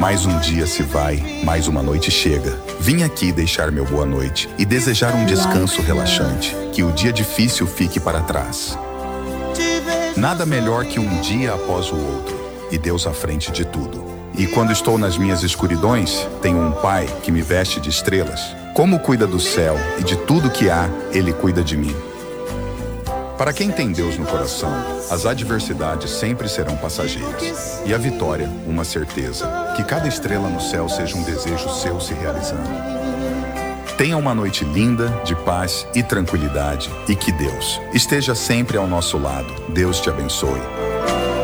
Mais um dia se vai, mais uma noite chega. Vim aqui deixar meu boa noite e desejar um descanso relaxante, que o dia difícil fique para trás. Nada melhor que um dia após o outro, e Deus à frente de tudo. E quando estou nas minhas escuridões, tenho um Pai que me veste de estrelas. Como cuida do céu e de tudo que há, Ele cuida de mim. Para quem tem Deus no coração, as adversidades sempre serão passageiras. E a vitória, uma certeza. Que cada estrela no céu seja um desejo seu se realizando. Tenha uma noite linda, de paz e tranquilidade. E que Deus esteja sempre ao nosso lado. Deus te abençoe.